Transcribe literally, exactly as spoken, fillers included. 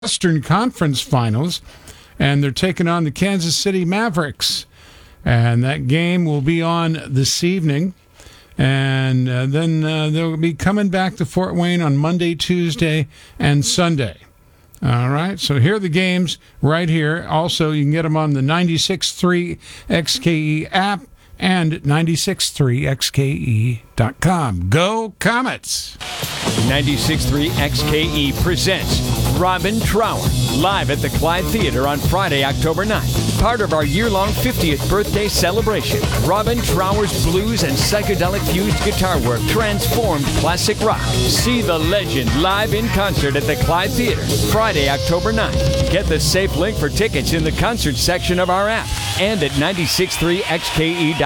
Western Conference Finals, and they're taking on the Kansas City Mavericks. And that game will be on this evening. And uh, then uh, they'll be coming back to Fort Wayne on Monday, Tuesday, and Sunday. All right, so here are the games right here. Also, you can get them on the ninety-six point three X K E app and ninety-six point three X K E dot com. Go Comets! ninety-six point three X K E presents Robin Trower, live at the Clyde Theater on Friday, October ninth. Part of our year-long fiftieth birthday celebration, Robin Trower's blues and psychedelic-fused guitar work transformed classic rock. See the legend live in concert at the Clyde Theater, Friday, October ninth. Get the safe link for tickets in the concert section of our app and at ninety-six point three X K E dot com.